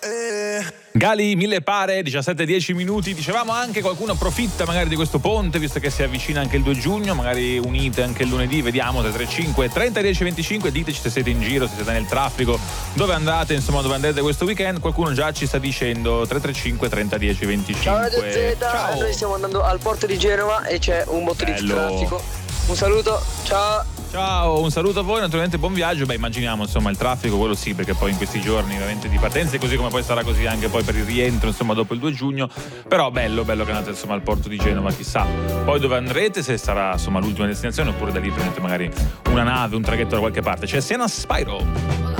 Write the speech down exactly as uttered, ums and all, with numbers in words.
Gali, mille pare, diciassette dieci minuti. Dicevamo anche qualcuno approfitta magari di questo ponte, visto che si avvicina anche il due giugno, magari unite anche il lunedì, vediamo. Tre tre cinque trenta dieci venticinque, diteci se siete in giro, se siete nel traffico, dove andate, insomma, dove andrete questo weekend. Qualcuno già ci sta dicendo tre tre cinque trenta dieci venticinque. Ciao Radio Z, Ciao. Noi stiamo andando al porto di Genova e c'è un botto Bello. di traffico. Un saluto, ciao. Ciao, un saluto a voi, naturalmente buon viaggio. Beh, immaginiamo insomma il traffico, quello sì, perché poi in questi giorni veramente di partenze, così come poi sarà così anche poi per il rientro, insomma, dopo il due giugno. Però bello, bello che andate insomma al porto di Genova, chissà poi dove andrete, se sarà insomma l'ultima destinazione oppure da lì prendete magari una nave, un traghetto da qualche parte. C'è Sienna Spyro.